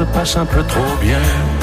se passe un peu trop bien.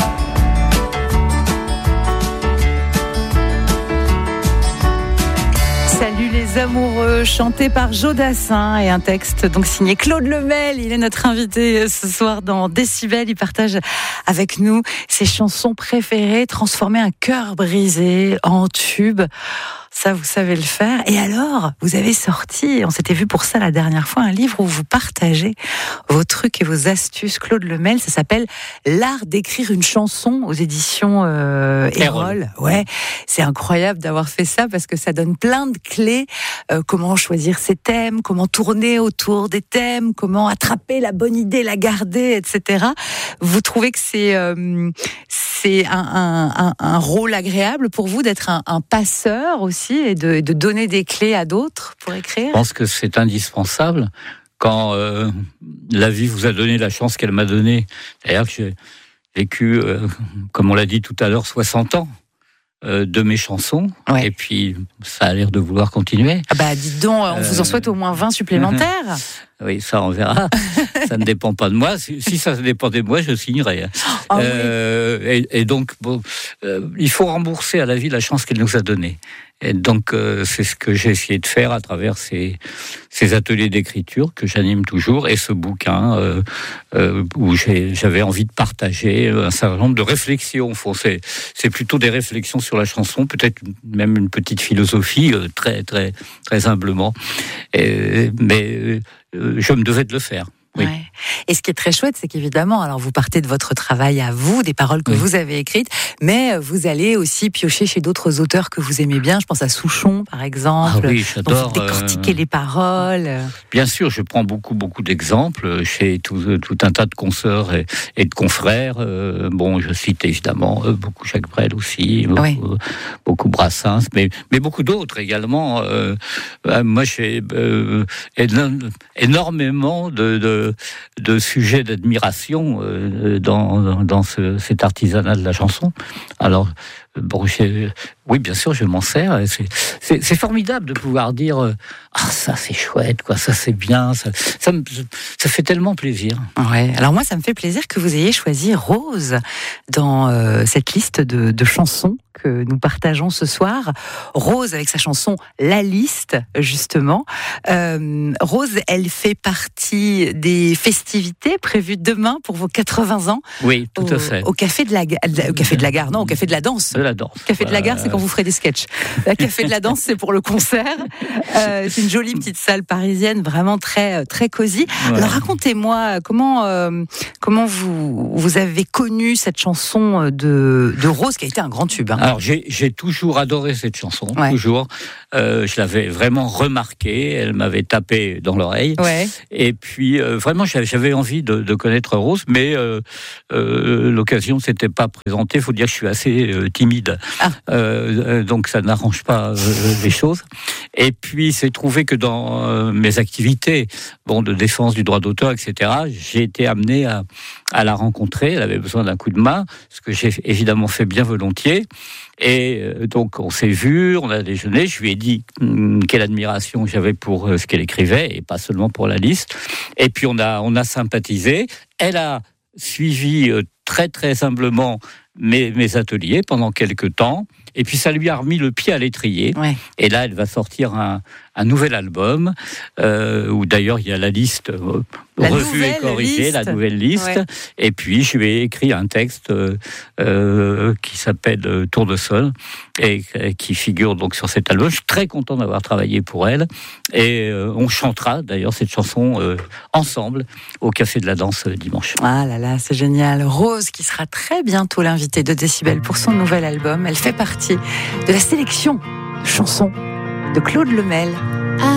Salut les amoureux, chanté par Joe Dassin et un texte donc signé Claude Lemel. Il est notre invité ce soir dans Décibel. Il partage avec nous ses chansons préférées, transformer un cœur brisé en tube. Ça, vous savez le faire. Et alors, vous avez sorti, on s'était vu pour ça la dernière fois, un livre où vous partagez vos trucs et vos astuces. Claude Lemel, ça s'appelle L'art d'écrire une chanson aux éditions Erol. Ouais, c'est incroyable d'avoir fait ça parce que ça donne plein de clés. Comment choisir ses thèmes, comment tourner autour des thèmes, comment attraper la bonne idée, la garder, etc. Vous trouvez que c'est un rôle agréable pour vous d'être un passeur aussi et de donner des clés à d'autres pour écrire? Je pense que c'est indispensable quand la vie vous a donné la chance qu'elle m'a donnée. D'ailleurs, j'ai vécu, comme on l'a dit tout à l'heure, 60 ans de mes chansons. Ouais. Et puis, ça a l'air de vouloir continuer. Ah bah, dites donc, on vous en souhaite au moins 20 supplémentaires. Oui, ça on verra. Ça ne dépend pas de moi. Si ça dépendait de moi, je signerais. Oh, oui. Et donc, bon, il faut rembourser à la vie la chance qu'elle nous a donnée. Et donc, c'est ce que j'ai essayé de faire à travers ces ateliers d'écriture que j'anime toujours et ce bouquin où j'avais envie de partager un certain nombre de réflexions. C'est plutôt des réflexions sur la chanson, peut-être même une petite philosophie, très, très, très humblement. Mais je me devais de le faire. Oui. Ouais. Et ce qui est très chouette, c'est qu'évidemment, alors vous partez de votre travail à vous, des paroles que vous avez écrites, mais vous allez aussi piocher chez d'autres auteurs que vous aimez bien. Je pense à Souchon, par exemple. Ah oui, j'adore. Vous décortiquez les paroles. Bien sûr, je prends beaucoup d'exemples chez tout un tas de consoeurs et de confrères. Bon, je cite évidemment beaucoup Jacques Brel aussi, beaucoup Brassens, mais beaucoup d'autres également. Moi, j'ai énormément de sujets d'admiration dans cet artisanat de la chanson. Alors, bon, oui, bien sûr, je m'en sers. C'est formidable de pouvoir dire ça c'est chouette, quoi, ça c'est bien, ça fait tellement plaisir. Ouais. Alors moi, ça me fait plaisir que vous ayez choisi Rose dans cette liste de chansons que nous partageons ce soir. Rose avec sa chanson La Liste, justement. Rose, elle fait partie des festivités prévues demain pour vos 80 ans. Oui, tout à fait. Au Café de la Gare, non, au Café de la Danse. De la Danse. Café de la Gare, c'est quand vous ferez des sketchs. Le Café de la Danse, c'est pour le concert. C'est une jolie petite salle parisienne, vraiment très, très cosy. Ouais. Alors racontez-moi, comment vous avez connu cette chanson de Rose, qui a été un grand tube. Hein. Alors j'ai toujours adoré cette chanson, toujours. Je l'avais vraiment remarquée, elle m'avait tapé dans l'oreille. Ouais. Et puis vraiment, j'avais envie de connaître Rose, mais l'occasion ne s'était pas présentée. Il faut dire que je suis assez timide. Donc ça n'arrange pas les choses. Et puis c'est trouvé que dans mes activités de défense du droit d'auteur, etc., j'ai été amené à la rencontrer. Elle avait besoin d'un coup de main, ce que j'ai évidemment fait bien volontiers. Et donc on s'est vus, on a déjeuné, je lui ai dit quelle admiration j'avais pour ce qu'elle écrivait, et pas seulement pour La Liste. Et puis on a sympathisé. Elle a suivi très très humblement mes ateliers pendant quelques temps, et puis ça lui a remis le pied à l'étrier. Ouais. Et là, elle va sortir un nouvel album, où d'ailleurs il y a la liste revue et corrigée, la nouvelle liste. Ouais. Et puis je lui ai écrit un texte qui s'appelle Tour de Sol, et qui figure donc sur cet album. Je suis très content d'avoir travaillé pour elle, et on chantera d'ailleurs cette chanson ensemble au Café de la Danse dimanche. Ah là là, c'est génial. Rose, qui sera très bientôt l'invitée de Décibel pour son nouvel album. Elle fait partie de la sélection de chansons de Claude Lemel.